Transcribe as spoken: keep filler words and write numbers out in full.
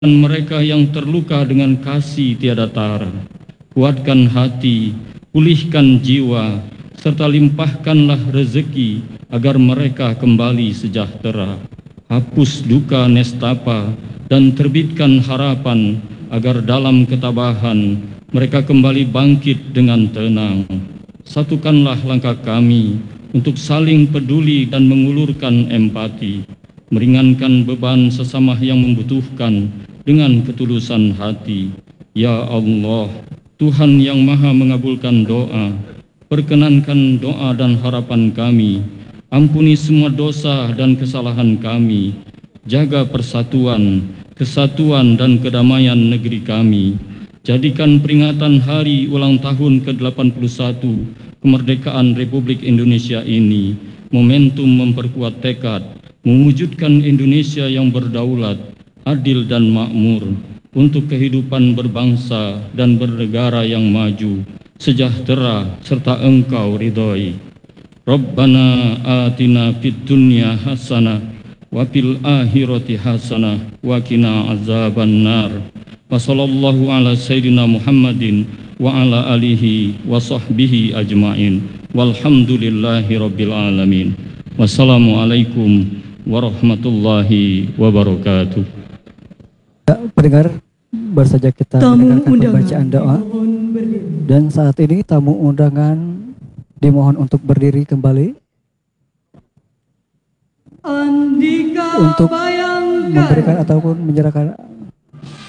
mereka yang terluka dengan kasih tiada tara. Kuatkan hati, pulihkan jiwa, serta limpahkanlah rezeki agar mereka kembali sejahtera. Hapus duka nestapa dan terbitkan harapan agar dalam ketabahan mereka kembali bangkit dengan tenang. Satukanlah langkah kami untuk saling peduli dan mengulurkan empati, meringankan beban sesama yang membutuhkan dengan ketulusan hati. Ya Allah, Tuhan yang maha mengabulkan doa, perkenankan doa dan harapan kami. Ampuni semua dosa dan kesalahan kami. Jaga persatuan, kesatuan dan kedamaian negeri kami. Jadikan peringatan hari ulang tahun ke delapan puluh satu kemerdekaan Republik Indonesia ini momentum memperkuat tekad mewujudkan Indonesia yang berdaulat, adil dan makmur, untuk kehidupan berbangsa dan bernegara yang maju, sejahtera serta Engkau ridhoi. Rabbana atina fid dunya hasanah wa fil akhirati hasanah wa qina azabannar. Wa sallallahu ala sayyidina Muhammadin wa ala alihi wa sahbihi ajmain. Walhamdulillahi rabbil alamin. Wassalamualaikum warahmatullahi wabarakatuh. Ya, pendengar, baru saja kita mendengarkan pembacaan doa. Dan saat ini tamu undangan dimohon untuk berdiri kembali Andika untuk bayangkan memberikan ataupun menyerahkan